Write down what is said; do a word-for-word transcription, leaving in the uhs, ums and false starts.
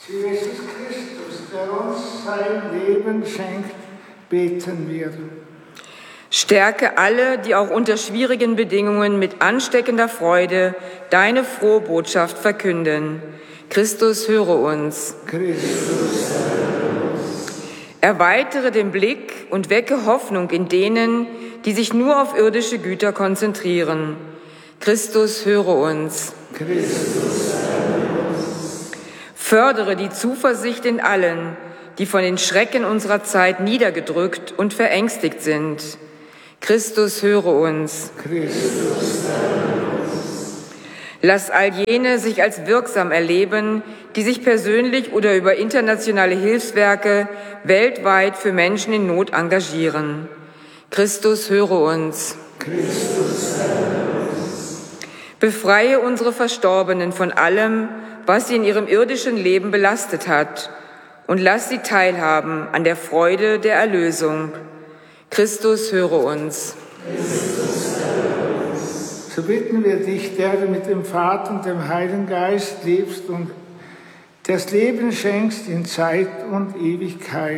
Jesus Christus, der uns sein Leben schenkt, beten wir. Stärke alle, die auch unter schwierigen Bedingungen mit ansteckender Freude deine frohe Botschaft verkünden. Christus, höre uns. Christus, höre uns. Erweitere den Blick und wecke Hoffnung in denen, die sich nur auf irdische Güter konzentrieren. Christus, höre uns. Christus, höre uns. Fördere die Zuversicht in allen, die von den Schrecken unserer Zeit niedergedrückt und verängstigt sind. Christus, höre uns. Christus, höre uns. Lass all jene sich als wirksam erleben, die sich persönlich oder über internationale Hilfswerke weltweit für Menschen in Not engagieren. Christus, höre uns. Christus, höre uns. Befreie unsere Verstorbenen von allem, was sie in ihrem irdischen Leben belastet hat, und lass sie teilhaben an der Freude der Erlösung. Christus, höre uns. Christus, höre uns. So bitten wir dich, der du mit dem Vater und dem Heiligen Geist lebst und das Leben schenkst in Zeit und Ewigkeit.